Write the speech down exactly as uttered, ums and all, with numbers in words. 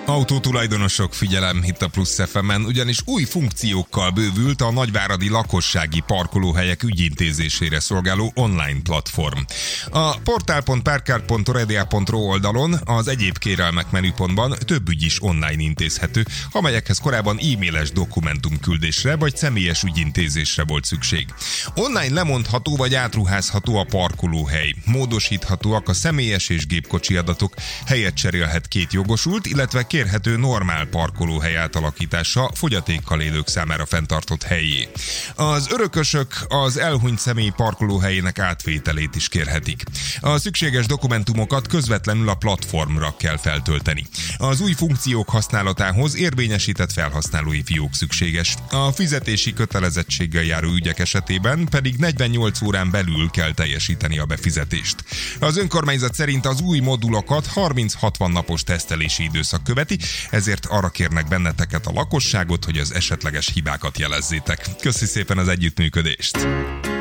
Autótulajdonosok, figyelem itt a Plusz ef emen, ugyanis új funkciókkal bővült a nagyváradi lakossági parkolóhelyek ügyintézésére szolgáló online platform. A portál pont parkár pont oredia pont ro oldalon az egyéb kérelmek menüpontban több ügy is online intézhető, amelyekhez korábban e-mailes dokumentumküldésre vagy személyes ügyintézésre volt szükség. Online lemondható vagy átruházható a parkolóhely, módosíthatóak a személyes és gépkocsi adatok, helyet cserélhet két jogosult, illetve kérhető normál parkolóhely átalakítása fogyatékkal élők számára fenntartott helyé. Az örökösök az elhunyt személy parkolóhelyének átvételét is kérhetik. A szükséges dokumentumokat közvetlenül a platformra kell feltölteni. Az új funkciók használatához érvényesített felhasználói fiók szükséges. A fizetési kötelezettséggel járó ügyek esetében pedig negyvennyolc órán belül kell teljesíteni a befizetést. Az önkormányzat szerint az új modulokat harminc-hatvan napos tesztelési időszak követi, ezért arra kérnek benneteket a lakosságot, hogy az esetleges hibákat jelezzétek. Köszi szépen az együttműködést!